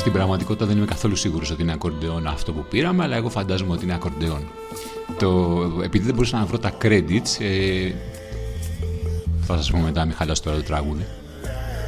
Στην πραγματικότητα δεν είμαι καθόλου σίγουρος ότι είναι ακορντεόν αυτό που πήραμε, αλλά εγώ φαντάζομαι ότι είναι ακορντεόν. Επειδή δεν μπορούσα να βρω τα credits, θα σας πω μετά, μην χαλάσω τώρα το τραγούδι.